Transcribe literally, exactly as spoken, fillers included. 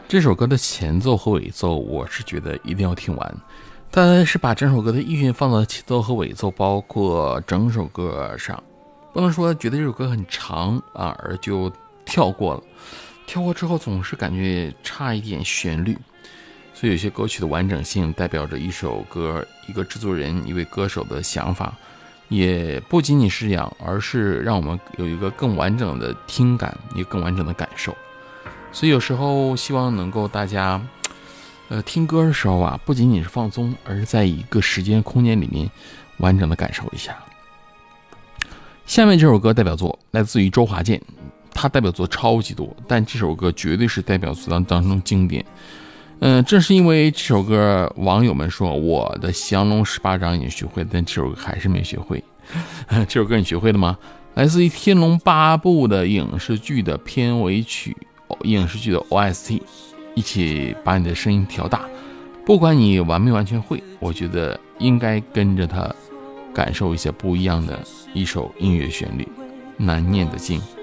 这首歌的前奏和尾奏，我是觉得一定要听完。但是把整首歌的意蕴放到前奏和尾奏，包括整首歌上，不能说觉得这首歌很长啊，而就跳过了。跳过之后总是感觉差一点旋律，所以有些歌曲的完整性代表着一首歌、一个制作人、一位歌手的想法，也不仅仅是这样，而是让我们有一个更完整的听感，一个更完整的感受。所以有时候希望能够大家呃，听歌的时候啊，不仅仅是放松，而是在一个时间空间里面完整的感受一下。下面这首歌代表作来自于周华健，他代表作超级多，但这首歌绝对是代表作当中经典。嗯、呃，正是因为这首歌，降友们说我的降龙十八掌已经学会，但这首歌还是没学会。这首歌你学会了吗？来自于《天龙八部》的影视剧的片尾曲，影视剧的 O S T。一起把你的声音调大，不管你完没完全会，我觉得应该跟着它感受一下不一样的一首音乐旋律，难念的经。